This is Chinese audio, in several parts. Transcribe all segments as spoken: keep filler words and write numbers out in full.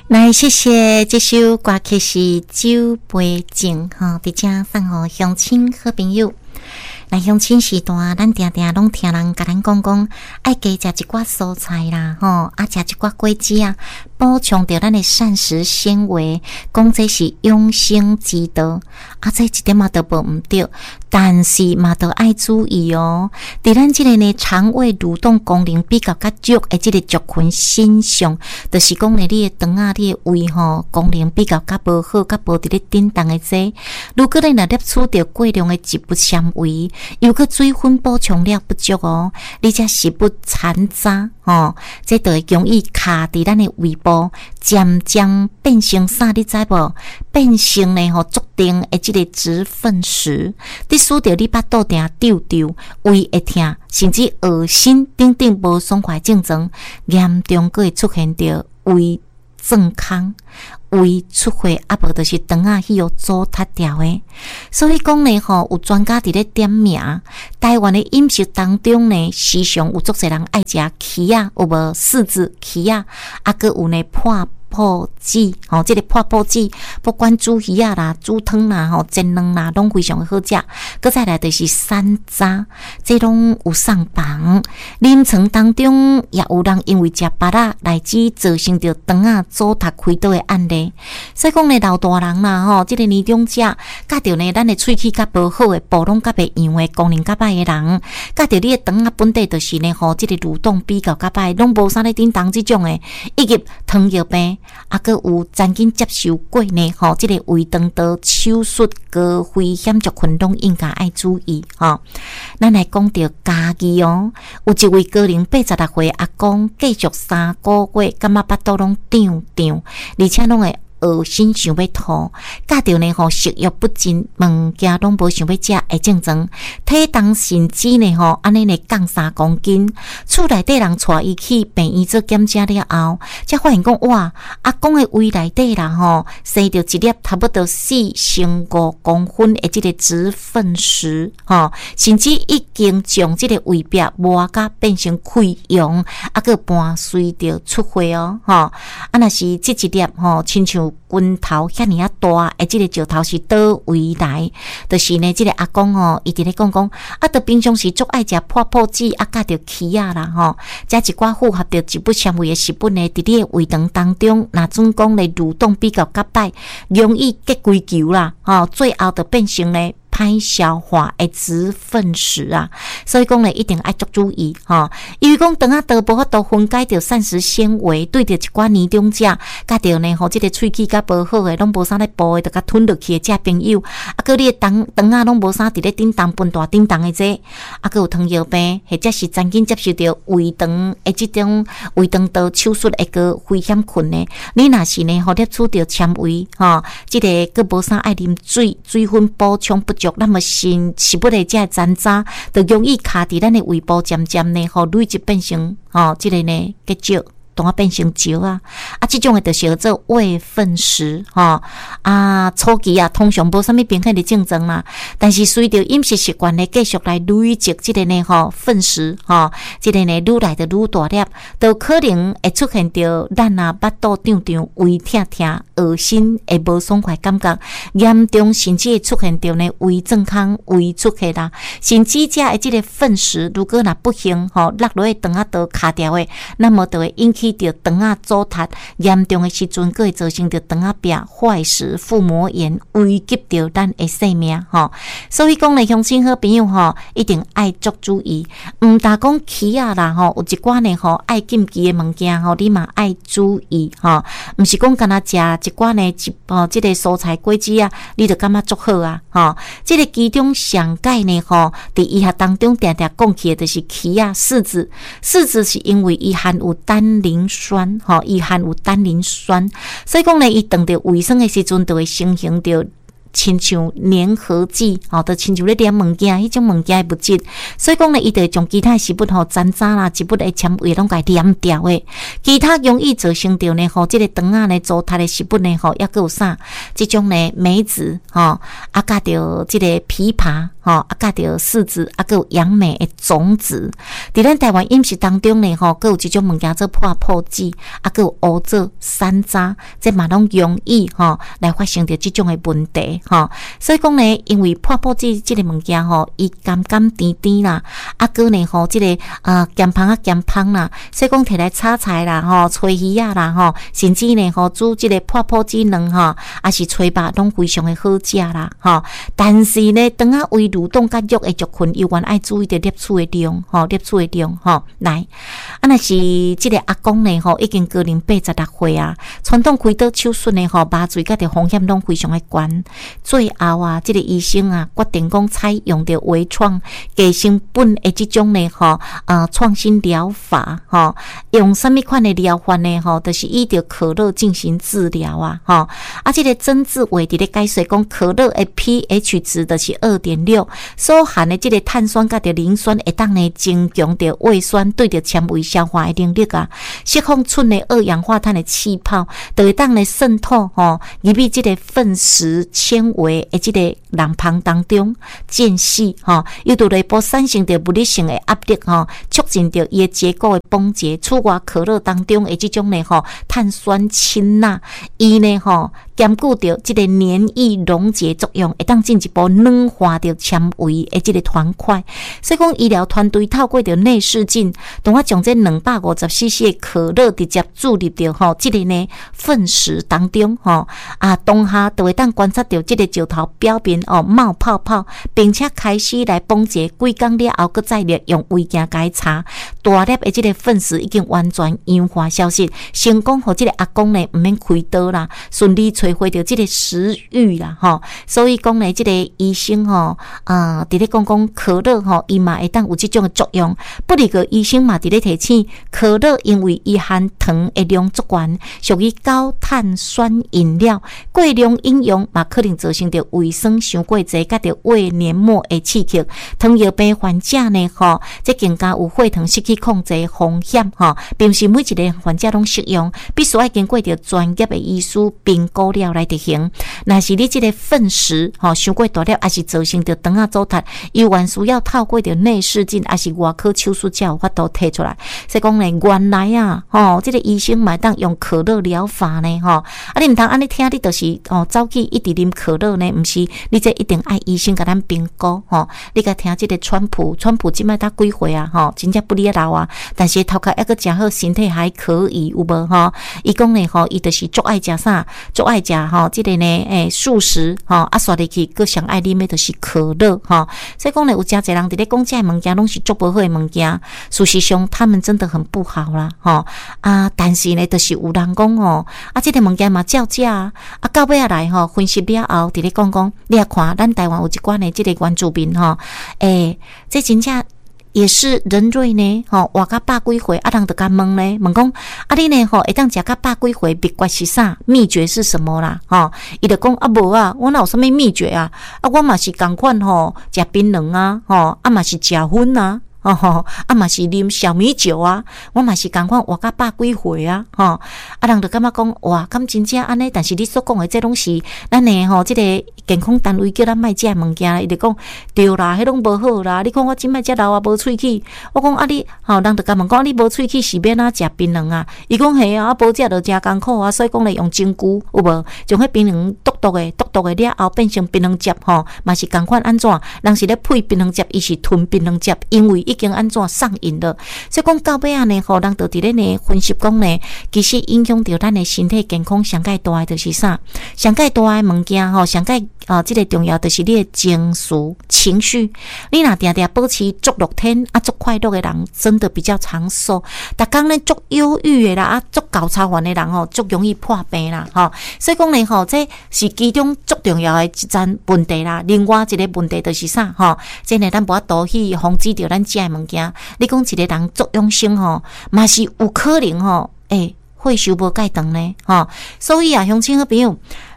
来，谢谢这首歌曲是《酒杯敬》哈，伫遮送予乡亲好朋友。来乡亲时段，咱定定拢听人甲咱讲讲，爱加食一寡蔬菜啦，吼，啊食一寡果子啊，补充着咱的膳食纤维。讲这是养生之道，啊，这一点嘛都无毋对，但是嘛都爱注意哦。伫咱即个呢肠胃蠕动功能比较较弱的即个族群身上，就是讲呢，你的肠啊，你的胃吼功能比较较无好，较无伫咧叮当的这。如果你若摄取着过量的植物纤维，又个水分补充了不足哦，你这食物残渣哦，这就会容易卡伫咱的胃部，渐渐变成啥？你知无？变成呢吼，注定的这个脂粉石，你使着你巴肚定丢丢，胃会痛，甚至恶心等等无爽快症状，严重佫会出现着胃胀空。胃出血，啊无就是肠啊去互阻塌掉诶。所以讲呢吼，有专家伫咧点名，台湾的饮食当中呢，时常有足侪人爱食鱼啊，有无柿子鱼啊，啊佫有呢破泡子，吼，这个破泡子，不管煮鱼啊啦、煮汤啦、吼煎蛋啦，拢非常的好食。佮再来就是山楂，这拢有上榜。临床当中也有人因为食巴拉来至造成着肠啊阻塌开刀的案例。所以讲呢，老大人啦，吼，这个年长者，甲着呢，咱的喙齿较无好的，部拢较袂样的，功能较歹的人，甲着你的肠啊本地就是呢，吼，这个蠕动比较较歹，拢无啥咧叮当这种的，以及糖尿病。啊，佮有曾经接受过呢，吼，即、这个胃肠道手术高危险族群拢应该爱注意吼。咱来讲到家己哦，有一位高龄八十六岁阿公，继续三个月，感觉巴肚拢胀胀，而且拢会恶心想要吐，加着呢吼食欲不振，物件拢无想要食的症状，体重甚至呢吼安尼呢降三公斤，厝内底人带伊去病院做检查了后，才发现讲哇，阿公的胃内底啦吼生着一粒差不多四乘五公分的这个脂粉石吼，甚至已经将这个胃壁磨甲变成溃疡，啊个伴随着出血哦吼，啊若是这一粒吼，亲像拳头遐尔啊大，诶，这个石头是倒位来？就是呢，这个阿公哦，伊伫咧讲讲，啊，得平常时足爱食破泡子，啊，加着鱼啊啦吼，加一寡符合着植物纤维的食物呢，伫你的胃肠当中，若总讲咧蠕动比较较歹，容易结规球啦，吼，最后就变成咧歹消化的脂粉石啊，所以讲咧一定爱足注意吼。因为讲肠啊都无法度分解着膳食纤维，对着一寡年长者，甲着呢吼，即个喙齿甲无好诶，拢无啥咧补诶，就甲吞落去诶，遮朋友，啊，佮你诶肠肠啊拢无啥伫咧叮当分大叮当诶，这啊，佮有糖尿病，或者是曾经接受着胃肠诶即种胃肠道手术诶个危险群诶，你若是呢吼摄取着纤维吼，即、这个佮无啥爱啉水，水分补充不足，那么新食物诶，遮残渣，就容易卡伫咱诶胃部，渐渐呢吼累积变成吼，即、这个呢结石。当啊变成石啊，啊，这种诶就是叫做胃粪石吼啊，初期啊通常无啥物明显的症状啦，但是随着饮食习惯咧继续来累积这个呢吼粪石吼，这个呢愈来就愈大粒，都可能会出现着咱啊巴肚胀胀、胃痛痛、恶心会无爽快感觉，严重甚至会出现着呢胃胀空、胃出血啦，甚至遮诶这个粪石如果若不幸吼落落去肠啊都卡掉诶，那么就会引起起着肠啊阻塌，严重的时阵，佫会造成着肠啊壁坏死、腹膜炎，危及着咱的性命吼。所以讲咧，乡亲好朋友吼，一定爱足注意，毋但讲鱼啊啦吼，有一寡呢吼爱禁忌的物件吼，你嘛爱注意吼，毋是讲干那食一寡呢一哦，即、这个蔬菜果子啊，你就感觉足好啊吼。即、这个其中上界呢吼，伫医学当中定定讲起的就是鱼啊、柿子，柿子是因为伊含有单宁酸吼，伊含有单宁酸，所以讲呢，伊当着卫生的时阵，就会形成着亲像粘合剂，吼，就亲像咧黏物件，迄种物件的物质。所以讲呢，伊就会将其他食物吼、残渣啦、植物的纤维拢甲黏掉的。其他容易造成着呢，吼，即、这个肠啊呢糟蹋的食物呢，吼，抑佫有啥？即种呢梅子，吼，啊，加着即个枇杷， 吼，啊，加着柿子，啊，还有杨梅的种子。伫咱台湾饮食当中呢，吼，还有一种物件做破破剂，啊，还有乌做山楂，这嘛拢容易吼来发生着这种的问题吼。所以讲呢，因为破破剂这个物件吼，伊甘甘甜甜啦，啊，个呢吼，这个啊咸芳啊咸芳啦，所以讲摕来炒菜啦，吼，炊鱼啊啦，吼，甚至呢吼煮这个破破剂卵吼，啊是炊肉拢非常的好食啦，吼。但是呢，当啊胃蠕动甲肉的族群，伊原爱注意着摄取的量，吼，摄取的量，吼，来，啊那是这个阿公呢，吼，已经高龄八十六岁啊，传统开刀手术呢，吼，麻醉甲着风险拢非常的高。最后啊，这个医生啊，决定讲采用着微创低成本的这种呢，吼，呃，创新疗法，吼，用什么款的疗法呢？吼，就是依着可乐进行治疗啊，吼，啊，这个曾志伟伫咧解说讲，可乐的 pH 值就是 二点六， 所含的这个碳酸甲着磷酸会当呢增强着胃酸对着纤维消化的能力啊，释放出的二氧化碳的气泡，就会当呢渗透吼入去这个粪石纤维的这个囊腔当中间隙吼，又对内部产生着物理性的压力吼，促进着伊的结构的崩解。此外，可乐当中的这种呢吼碳酸氢钠，伊呢吼兼顾着这个黏液溶解作用，会当进一步软化着纤维的这个团块。所以讲，医疗团队透过着内视镜，当我将这两百五十 C C 的可乐直接注入着吼这个呢粪石当中吼啊，当下就会当观察到这个石头表面哦冒泡泡，并且开始来崩解。几工了后，搁再利用胃镜解查，大粒的这个粪石已经完全氧化消失，成功互这个阿公呢唔免开刀啦，顺利摧毁掉这个食欲啦吼。所以讲呢，这个医生吼啊，伫咧讲讲可乐吼，伊嘛会当有这种的作用。不离个医生嘛，伫咧提醒可乐，因为伊含糖的量足悬，属于高碳酸饮料，过量饮用嘛可能造成着胃酸伤过侪，甲着胃黏膜的刺激。糖尿病患者呢吼，这更加有血糖失去控制风险吼，并不是每一个患者拢适用，必须要经过着专业的医师评估了来执行。若是你这个粪石吼伤过大了，还是造成着肠仔阻塞，医院需要透过着内视镜，还是外科手术才有法度摕出来。所以讲呢，原来啊，吼，这个医生嘛当用可乐疗法呢，吼，啊，你唔通安尼听，你就是哦，走去一直啉可乐呢，唔是，你这一定爱医生甲咱评估吼。你甲听这个川普，川普即摆搭几岁啊？吼，真正不哩老啊，但是头壳抑个真好，身体还可以，有无吼？伊讲呢，吼，伊就是足爱食啥，足爱食吼，这个呢，诶，素食吼，啊，刷入去，佮上爱啉的就是可乐吼。所以讲呢，有真侪人伫咧讲这物件拢是足无好的物件，事实上他们真的很不好啦，吼啊！但是呢，就是有人讲哦，啊，这个物件嘛照食啊，啊，到尾来吼，分析了后，伫咧讲讲，你也看，咱台湾有一寡呢，这个原住民吼，诶，这真正也是人瑞呢，吼，活到百几岁，啊，人就甲问呢，问讲，啊，你呢，吼，会当食到百几岁，秘诀是啥？秘诀是什么啦？吼，伊就讲啊，无啊，我哪有什么秘诀啊？啊，我嘛是共款吼，食槟榔啊，吼，啊嘛是食薰啊。哦吼，啊嘛是啉小米酒啊，我嘛是共款活到百几岁啊，吼，啊人就感觉讲哇，咁真正安尼，但是你所讲的这拢是咱的吼，这个健康单位叫咱卖食物件，伊就讲对啦，迄拢无好啦。你看我今摆只老啊无喙齿，我讲啊你，吼人就甲问讲你无喙齿是免哪食槟榔啊？伊讲系啊，无食就真艰苦啊，所以讲咧用针灸有无？将迄槟榔毒毒的，毒毒的了后变成槟榔汁吼，嘛是共款安怎？人是咧配槟榔汁，伊是吞槟榔汁，因为已经安怎上瘾了，所以讲到尾啊呢，吼，人就伫咧呢分析讲呢，其实影响到咱的身体健康上界大的就是啥？上界大的物件吼，上界啊，这个重要就是你的情绪情绪。你若定定保持足乐天啊，足快乐的人，真的比较长寿。逐工咧足忧郁的啦，啊，足高超烦的人吼，足容易破病啦，吼。所以讲呢，吼，这是其中足重要的一件问题啦。另外一个问题就是啥？吼，真的咱无法度去防止到咱食的物件。你讲一个人作用性吼，嘛是有可能吼，诶、欸，会受无介长呢，吼。所以啊，乡亲好朋友，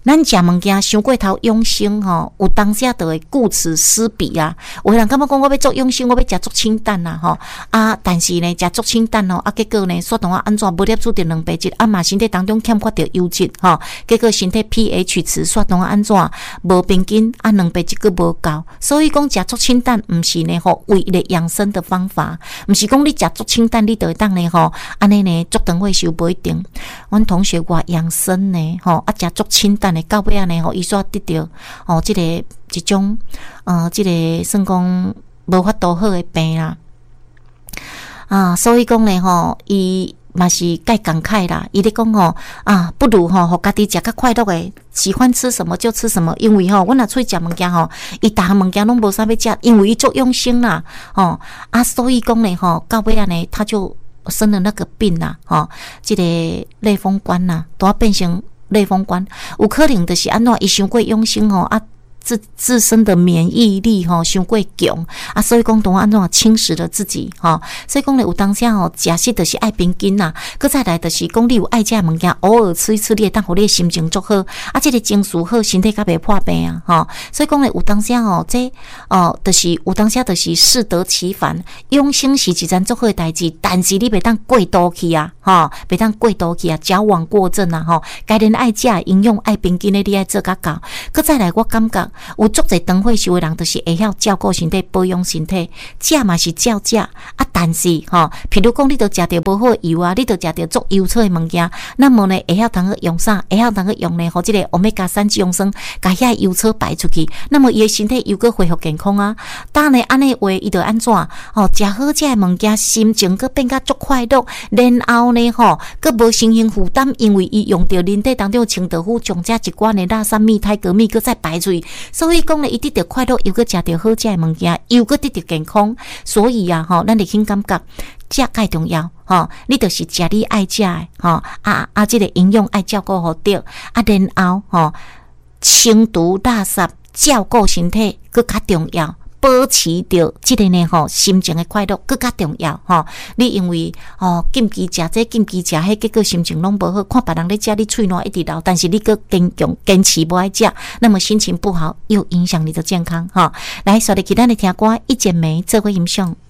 咱食物件伤过头养生吼，有当下就会顾此失彼啊。有人感觉讲我要做养生，我要食足清淡啊吼啊，但是呢食足清淡哦啊，结果呢血糖啊安怎无摄取到蛋白质啊嘛，身体当中欠缺着优质吼，结果身体 pH 值血糖啊安怎无平均啊，蛋白质佫无够，所以讲食足清淡毋是呢吼唯一的养生的方法，毋是讲你食足清淡你就会当呢吼安尼呢足长会瘦不一定。阮同学话养生呢吼啊食足清淡的到尾啊呢吼伊煞得着哦即、这个一种呃即、这个算讲无法度好的病啦啊，所以讲呢吼伊嘛是该感慨啦，伊咧讲吼啊，不如吼互家己食较快乐诶，喜欢吃什么就吃什么，因为吼阮若出去食物件吼，伊逐项物件拢无啥要食，因为伊足用心啦，吼啊，所以讲呢吼到尾啊呢，他就生了那个病啦，吼，即、这个类风关啦，都要变成类风关，有可能就是安怎伊伤过用心吼啊。自自身的免疫力吼伤过强啊，所以讲同安怎侵蚀了自己吼，所以讲咧有当下吼食食就是爱平均啦，佮再来就是讲你有爱食物件，偶尔吃一次，你会当互你的心情足好啊，即、这个情绪好，身体较袂破病啊吼，所以讲咧有当下吼，这哦，就是有当下就是适得其反，养生是一件足好的代志，但是你袂当过度去啊吼，袂当过度去啊，矫枉过正啊吼，该人爱食营养爱平均的，你爱做较够，佮再来我感觉。有足侪长岁数的人，就是会晓照顾身体、保养身体，食嘛是照食啊。但是吼，譬如讲，你都食着无好油啊，你都食着足油错的物件，那么呢，会晓通去用啥？会晓通去用呢？吼，即个欧米伽三脂溶酸，甲遐油错排出去，那么伊的身体又搁恢复健康啊。当然安尼话，伊就安怎？吼，食好食的物件，心情搁变甲足快乐，然后呢，吼，搁无身心负担，因为伊用着人体当中清道夫将这一罐的垃圾米、泰戈米，搁再排出去。所以讲咧，伊得到快乐，又搁食到好食的物件，又搁得到健康。所以啊，吼，咱得先感觉食介重要，吼，你就是食你爱食的，吼啊啊，这个营养爱照顾好对，啊，然后吼，清除垃圾，照顾身体，搁较重要。保持着即个呢吼心情的快乐更加重要吼。你因为哦禁忌食这禁忌食迄，结果心情拢无好，看别人咧食，你喙烂一直流，但是你搁坚强坚持不爱食，那么心情不好又影响你的健康哈。来，刷入去咱的听歌，一剪梅做伙欣赏。